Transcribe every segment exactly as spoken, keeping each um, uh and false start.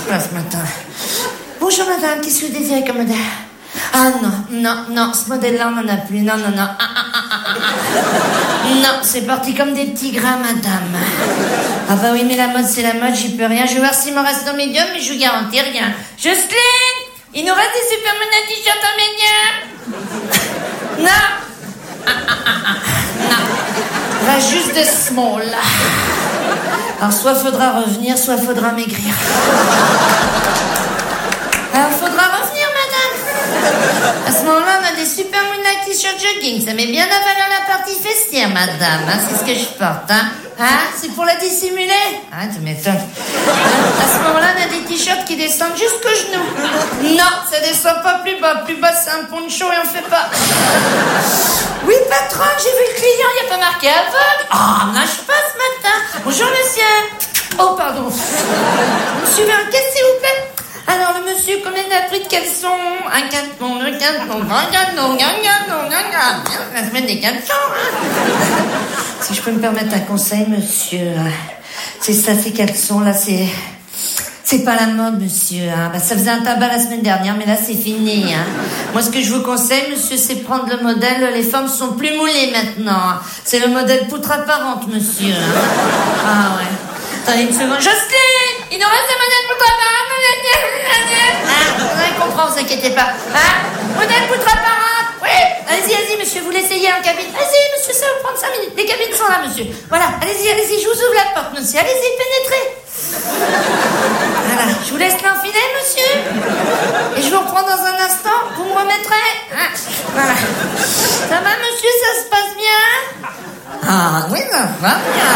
passe ce matin? Bonjour madame, qu'est-ce que vous désirez comme modèle? Ah non, non, non, ce modèle-là, on n'en a plus. Non, non, non. Ah, ah, ah, ah, ah. Non, c'est parti comme des petits grains, madame. Ah bah oui, mais la mode, c'est la mode, j'y peux rien. Je vais voir s'il me reste au médium, mais je vous garantis rien. Jocelyne, il nous reste des Superman à t-shirt en médium? Non. Ah, ah, ah, ah. Non. Là, juste des small. Alors, soit faudra revenir, soit faudra maigrir. Alors, faudra revenir, madame. À ce moment-là, on a des super moonlight t-shirt jogging. Ça met bien à valeur la partie festière, madame. Hein, c'est ce que je porte, hein. Hein, c'est pour la dissimuler. Hein, tu m'étonnes. À ce moment-là, on a des t-shirts qui descendent jusqu'au genou. Non, ça descend pas plus bas. Plus bas, c'est un poncho et on fait pas. Oui, patronne, j'ai vu le client. Il n'y a pas marqué aveugle. Oh, on nage pas ce matin. Bonjour, monsieur. Oh, pardon. Monsieur veut un caisse, s'il vous plaît? Alors, le monsieur, combien il a pris de caleçons? Un caleçon, deux caleçons, vingt caleçons, un caleçon, un caleçon. La semaine des caleçons, hein. Si je peux me permettre un conseil, monsieur. C'est ça, ces caleçons-là, c'est... C'est pas la mode, monsieur. Hein. Bah, ça faisait un tabac la semaine dernière, mais là, c'est fini. Hein. Moi, ce que je vous conseille, monsieur, c'est prendre le modèle... Les formes sont plus moulées, maintenant. C'est le modèle poutre apparente, monsieur. Hein. Ah, ouais. Attendez une seconde. Jocelyne, il nous reste un modèle poutre apparente. Ah, on comprend, vous inquiétez pas. Hein? Modèle poutre apparente. Oui. Allez-y, allez-y, monsieur, vous l'essayez en cabine. Allez-y, monsieur, ça va prendre cinq minutes. Les cabines sont là, monsieur. Voilà, allez-y, allez-y, je vous ouvre la porte, monsieur. Allez-y, pénétrez. Voilà, je vous laisse l'enfiler, monsieur. Et je vous reprends dans un instant. Vous me remettrez. Hein? Voilà. Ça va, monsieur, ça se passe bien? Ah, oui, ça va bien.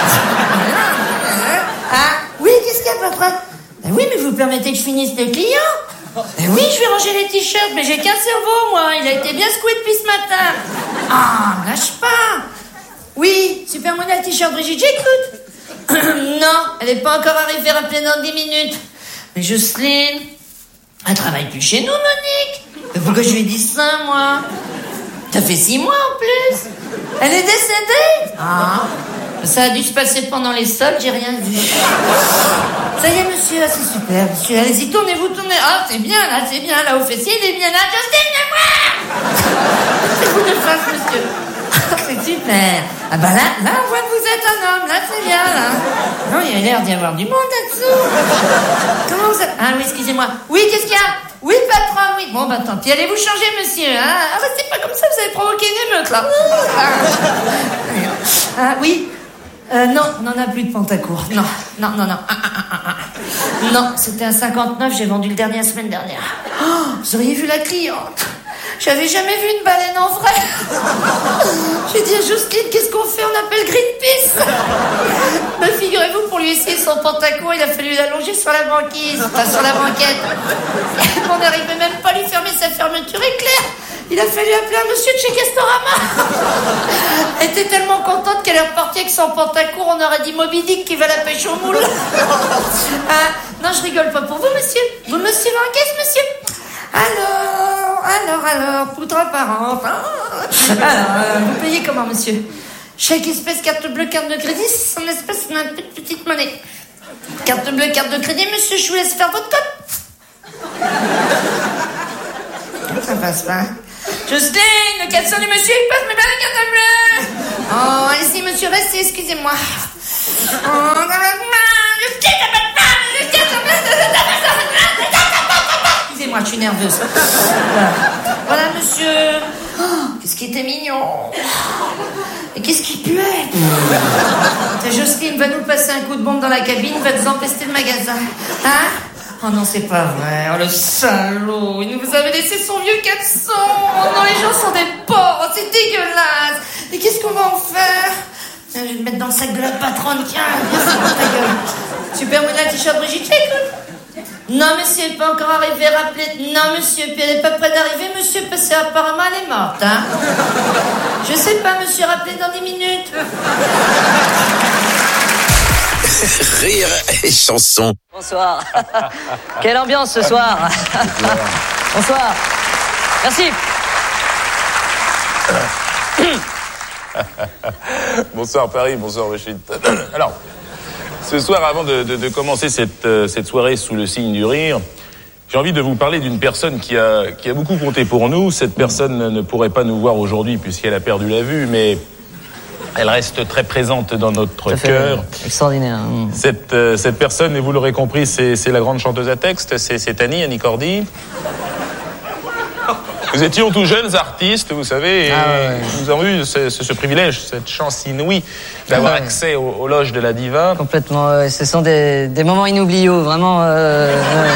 Ah, oui, qu'est-ce qu'il y a, patron? Ben oui, mais vous permettez que je finisse le client? Ben oui, je vais ranger les t-shirts, mais j'ai qu'un cerveau, moi. Il a été bien secoué depuis ce matin. Ah, lâche pas. Oui, super modèle t-shirt Brigitte, j'écoute. Non, elle n'est pas encore arrivée, rappelez dans dix minutes. Mais Jocelyne, elle travaille plus chez nous, Monique. Mais pourquoi je lui ai dit ça, moi? Ça fait six mois en plus. Elle est décédée. Ah, ça a dû se passer pendant les soldes, j'ai rien vu. Ça y est, monsieur, c'est super, monsieur. Allez-y, tournez-vous, tournez. Ah, c'est bien, là, c'est bien, là, au fessier, il est bien là. Jocelyne, viens voir. C'est vous de face, monsieur. C'est super. Ah bah là, là, on voit que vous êtes un homme, là, c'est bien, là. Non, il y a l'air d'y avoir du monde là-dessous. Comment vous êtes... Ah oui, excusez-moi. Oui, qu'est-ce qu'il y a? Oui, patron, oui. Bon, bah tant pis, allez vous changer, monsieur, hein. Ah, restez pas comme ça, vous avez provoqué une émeute, là. Ah, oui. Euh, non, on n'en a plus de pantacourt. Non, non, non, non. Ah, ah, ah, ah. Non, c'était un cinquante-neuf, j'ai vendu le dernier la semaine dernière. Oh, vous auriez vu la cliente. J'avais jamais vu une baleine en vrai. J'ai dit à Jocelyne, qu'est-ce qu'on fait? On appelle Greenpeace. Mais figurez-vous, pour lui essayer son pantacourt, il a fallu l'allonger sur la banquise, enfin sur la banquette. On n'arrivait même pas à lui fermer sa fermeture éclair. Il a fallu appeler un monsieur de chez Castorama. Elle était tellement contente qu'elle est repartie avec son pantacourt, on aurait dit Moby Dick qui va la pêche au moule. Ah, non, je rigole pas pour vous, monsieur. Vous me suivez en caisse, monsieur? Alors, alors, alors, poutre apparente. Alors, euh, vous payez comment, monsieur? Chèque espèce, carte bleue, carte de crédit, c'est en espèce, on a une petite, petite monnaie. Carte bleue, carte de crédit, monsieur, je vous laisse faire votre code. Ça passe pas. Jocelyne, le caleçon du monsieur, il passe, mais pas la carte bleue. Oh, allez-y, monsieur, restez, excusez-moi. Oh, excusez-moi, je suis nerveuse. Voilà, voilà monsieur. Oh, qu'est-ce qui était mignon. Et qu'est-ce qui puait. Jocelyne va nous passer un coup de bombe dans la cabine, va nous empester le magasin. Hein? Oh non, c'est pas vrai. Oh, le salaud. Il nous avait laissé son vieux caleçon. Oh non, les gens sont des porcs. Oh, c'est dégueulasse. Et qu'est-ce qu'on va en faire? Je vais le mettre dans le sac de la patronne. Tiens, viens, c'est ta gueule. Super modèle t-shirt Brigitte, écoute. Non, monsieur, elle n'est pas encore arrivée. Rappelez. Non, monsieur, puis elle n'est pas près d'arriver, monsieur, parce qu'apparemment, elle est morte, hein. Je sais pas, monsieur, rappelez dans dix minutes. Rire et chanson. Bonsoir. Quelle ambiance ce soir. Bonsoir. Merci. Bonsoir Paris, bonsoir Rachid. Alors, Ce soir, avant de, de, de commencer cette, euh, cette soirée sous le signe du rire, j'ai envie de vous parler d'une personne qui a, qui a beaucoup compté pour nous. Cette personne ne pourrait pas nous voir aujourd'hui puisqu'elle a perdu la vue, mais elle reste très présente dans notre cœur. Extraordinaire. Mmh. Cette, euh, cette personne, et vous l'aurez compris, c'est, c'est la grande chanteuse à texte, c'est, c'est Annie, Annie Cordy. Nous étions tous jeunes artistes, vous savez, et ah ouais. nous avons eu ce, ce, ce privilège, cette chance inouïe d'avoir ah ouais. accès aux, aux loges de la diva. Complètement, ouais. Ce sont des, des moments inoubliables, vraiment. Euh, ouais.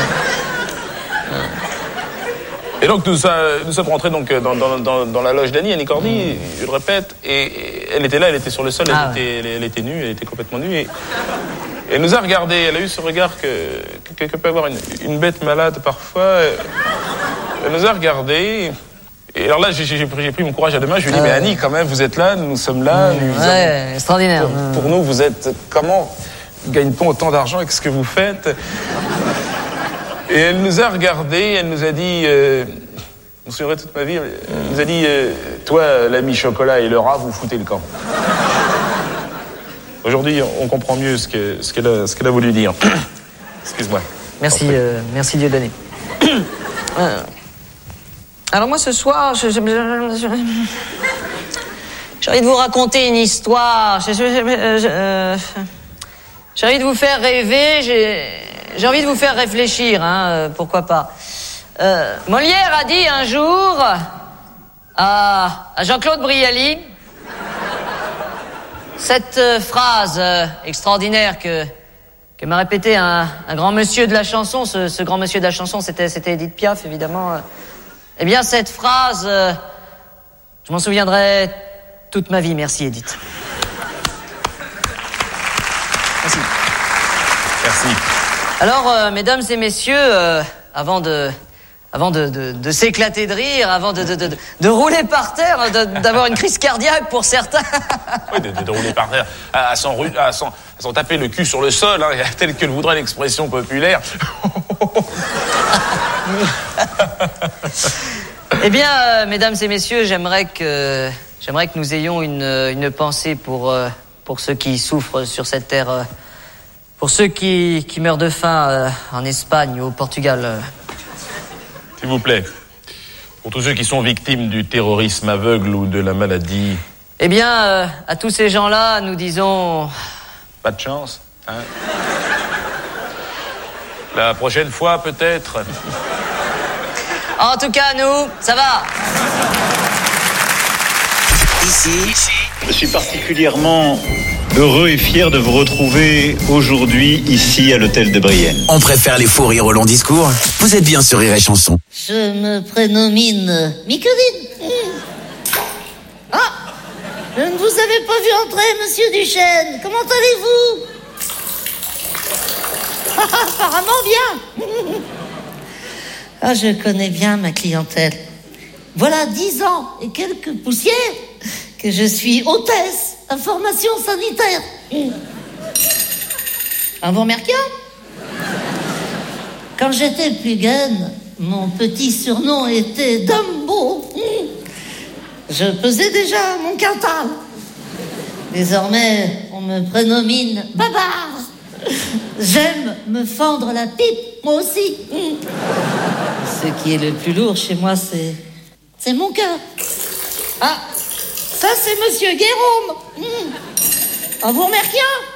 Et donc nous, nous sommes rentrés donc dans, dans, dans, dans la loge d'Annie, Annie Cordy, mmh. je le répète, et, et elle était là, elle était sur le sol, elle, ah était, ouais. elle, elle était nue, elle était complètement nue, et, et elle nous a regardés, elle a eu ce regard que, que, que peut avoir une, une bête malade parfois. Elle nous a regardés, et alors là j'ai, j'ai, pris, j'ai pris mon courage à deux mains, je lui ai dit, euh... mais Annie, quand même, vous êtes là, nous sommes là. Mmh, nous ouais, avons, extraordinaire. Pour, mmh. pour nous, vous êtes, comment gagne-t-on autant d'argent avec ce que vous faites? Et elle nous a regardés, elle nous a dit, euh, je me souviendrai toute ma vie, elle nous a dit, euh, toi, l'ami Chocolat et le rat, vous foutez le camp. Aujourd'hui, on comprend mieux ce, que, ce, qu'elle, a, ce qu'elle a voulu dire. Excuse-moi. Merci, euh, merci Dieudonné. euh, alors moi, ce soir, je, je, je, je, j'ai envie de vous raconter une histoire. Je, je, je, je, euh, j'ai envie de vous faire rêver, j'ai... J'ai envie de vous faire réfléchir, hein, euh, pourquoi pas. Euh, Molière a dit un jour à, à Jean-Claude Brialy cette euh, phrase euh, extraordinaire que, que m'a répété un, un grand monsieur de la chanson. Ce, ce grand monsieur de la chanson, c'était, c'était Édith Piaf, évidemment. Eh bien, cette phrase, euh, je m'en souviendrai toute ma vie. Merci, Édith. Merci. Merci. Alors, euh, mesdames et messieurs, euh, avant de, avant de, de, de s'éclater de rire, avant de, de, de, de rouler par terre, de, d'avoir une crise cardiaque pour certains. Oui, de, de, de rouler par terre, à, à, s'en, à, s'en, à s'en taper le cul sur le sol, hein, tel que le voudrait l'expression populaire. Eh bien, euh, mesdames et messieurs, j'aimerais que, j'aimerais que nous ayons une, une pensée pour, euh, pour ceux qui souffrent sur cette terre. Euh, Pour ceux qui, qui meurent de faim euh, en Espagne ou au Portugal. Euh. S'il vous plaît, pour tous ceux qui sont victimes du terrorisme aveugle ou de la maladie. Eh bien, euh, à tous ces gens-là, nous disons... Pas de chance, hein? La prochaine fois, peut-être. En tout cas, nous, ça va. Ici, je suis particulièrement heureux et fier de vous retrouver aujourd'hui ici à l'hôtel de Brienne. On préfère les faux rires au long discours. Vous êtes bien sur Rire et Chanson. Je me prénomine Micheline. Ah, je ne vous avais pas vu entrer, monsieur Duchesne. Comment allez-vous? Apparemment bien. Ah, je connais bien ma clientèle. Voilà dix ans et quelques poussières que je suis hôtesse à formation sanitaire. Un bon mercure. Quand j'étais plus jeune, mon petit surnom était Dumbo. Je pesais déjà mon quintal. Désormais, on me prénomine Babar. J'aime me fendre la pipe, moi aussi. Ce qui est le plus lourd chez moi, c'est... c'est mon cœur. Ah, ça c'est monsieur Guérôme. Un bon mercure.